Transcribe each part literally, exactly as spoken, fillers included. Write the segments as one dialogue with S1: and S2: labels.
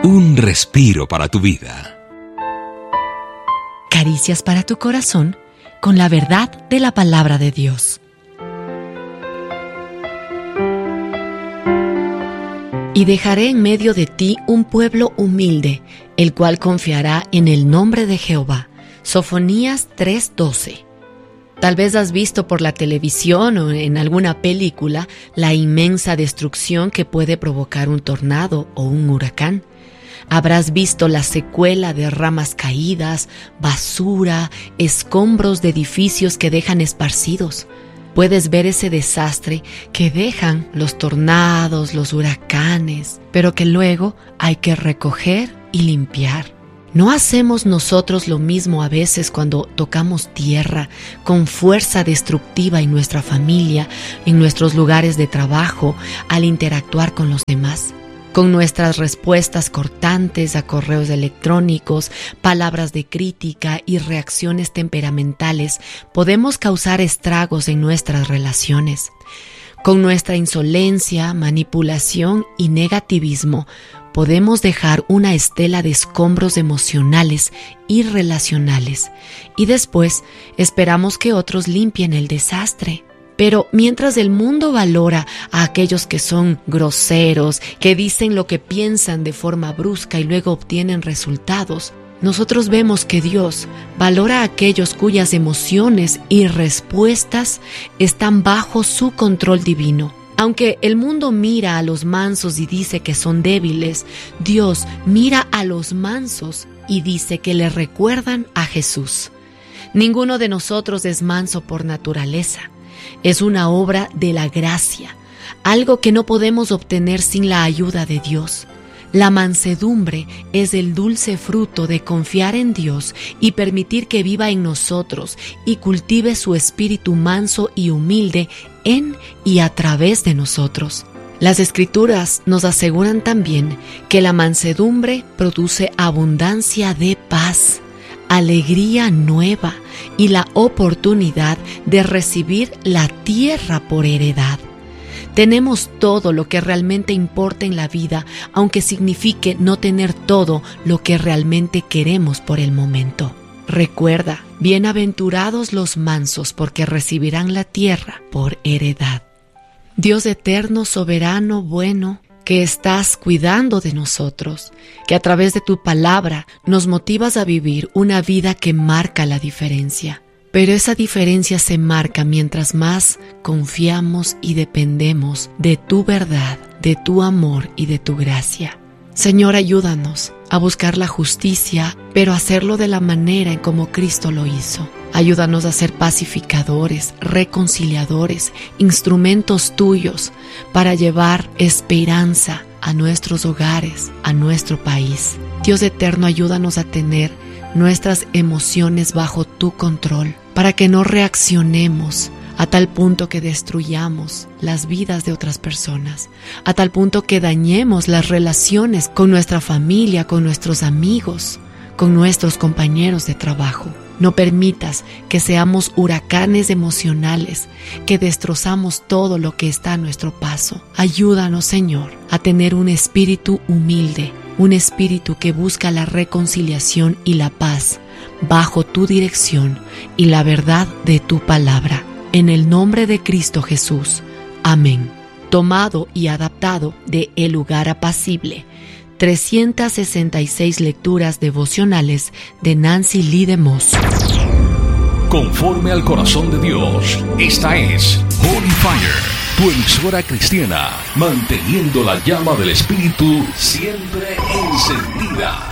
S1: Un respiro para tu vida.
S2: Caricias para tu corazón con la verdad de la palabra de Dios. Y dejaré en medio de ti un pueblo humilde, el cual confiará en el nombre de Jehová. Sofonías tres doce. Tal vez has visto por la televisión o en alguna película la inmensa destrucción que puede provocar un tornado o un huracán. Habrás visto la secuela de ramas caídas, basura, escombros de edificios que dejan esparcidos. Puedes ver ese desastre que dejan los tornados, los huracanes, pero que luego hay que recoger y limpiar. ¿No hacemos nosotros lo mismo a veces cuando tocamos tierra con fuerza destructiva en nuestra familia, en nuestros lugares de trabajo, al interactuar con los demás? Con nuestras respuestas cortantes a correos electrónicos, palabras de crítica y reacciones temperamentales, podemos causar estragos en nuestras relaciones. Con nuestra insolencia, manipulación y negativismo, podemos dejar una estela de escombros emocionales y relacionales, y después esperamos que otros limpien el desastre. Pero mientras el mundo valora a aquellos que son groseros, que dicen lo que piensan de forma brusca y luego obtienen resultados, nosotros vemos que Dios valora a aquellos cuyas emociones y respuestas están bajo su control divino. Aunque el mundo mira a los mansos y dice que son débiles, Dios mira a los mansos y dice que le recuerdan a Jesús. Ninguno de nosotros es manso por naturaleza. Es una obra de la gracia, algo que no podemos obtener sin la ayuda de Dios. La mansedumbre es el dulce fruto de confiar en Dios y permitir que viva en nosotros y cultive su espíritu manso y humilde en y a través de nosotros. Las Escrituras nos aseguran también que la mansedumbre produce abundancia de paz, alegría nueva y la oportunidad de recibir la tierra por heredad. Tenemos todo lo que realmente importa en la vida, aunque signifique no tener todo lo que realmente queremos por el momento. Recuerda, bienaventurados los mansos, porque recibirán la tierra por heredad. Dios eterno, soberano, bueno, que estás cuidando de nosotros, que a través de tu palabra nos motivas a vivir una vida que marca la diferencia. Pero esa diferencia se marca mientras más confiamos y dependemos de tu verdad, de tu amor y de tu gracia. Señor, ayúdanos a buscar la justicia, pero hacerlo de la manera en como Cristo lo hizo. Ayúdanos a ser pacificadores, reconciliadores, instrumentos tuyos para llevar esperanza a nuestros hogares, a nuestro país. Dios eterno, ayúdanos a tener nuestras emociones bajo tu control, para que no reaccionemos a tal punto que destruyamos las vidas de otras personas, a tal punto que dañemos las relaciones con nuestra familia, con nuestros amigos, con nuestros compañeros de trabajo. No permitas que seamos huracanes emocionales, que destrozamos todo lo que está a nuestro paso. Ayúdanos, Señor, a tener un espíritu humilde, un espíritu que busca la reconciliación y la paz bajo tu dirección y la verdad de tu palabra. En el nombre de Cristo Jesús. Amén. Tomado y adaptado de El Lugar Apacible. trescientas sesenta y seis lecturas devocionales de Nancy Lee DeMoss.
S1: Conforme al corazón de Dios, esta es Holy Fire, tu emisora cristiana, manteniendo la llama del Espíritu siempre encendida.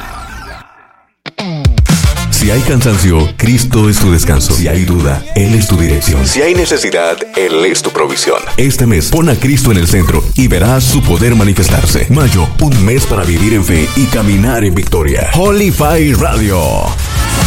S3: Si hay cansancio, Cristo es tu descanso. Si hay duda, Él es tu dirección. Si hay necesidad, Él es tu provisión. Este mes, pon a Cristo en el centro y verás su poder manifestarse. Mayo, un mes para vivir en fe y caminar en victoria. Holy Fire Radio.